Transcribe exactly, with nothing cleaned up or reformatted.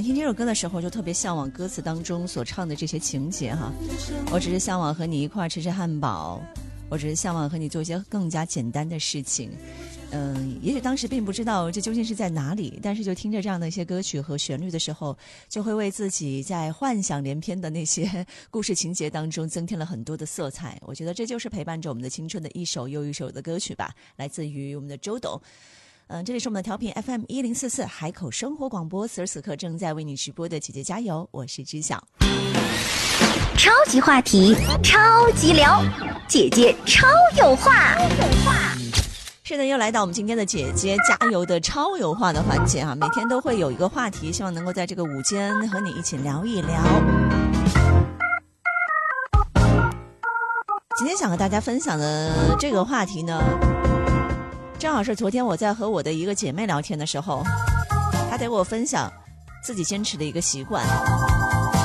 听这首歌的时候就特别向往歌词当中所唱的这些情节哈。我只是向往和你一块吃吃汉堡，我只是向往和你做一些更加简单的事情。嗯，也许当时并不知道这究竟是在哪里，但是就听着这样的一些歌曲和旋律的时候，就会为自己在幻想连篇的那些故事情节当中增添了很多的色彩。我觉得这就是陪伴着我们的青春的一首又一首的歌曲吧，来自于我们的周董。嗯，这里是我们的调频 F M 一零四四海口生活广播，此时此刻正在为你直播的姐姐加油，我是知晓。 超级话题，超级聊，姐姐超有话。 是的，又来到我们今天的姐姐加油的超有话的环节啊！每天都会有一个话题，希望能够在这个午间和你一起聊一聊。今天想和大家分享的这个话题呢，正好是昨天我在和我的一个姐妹聊天的时候，她得给我分享自己坚持的一个习惯。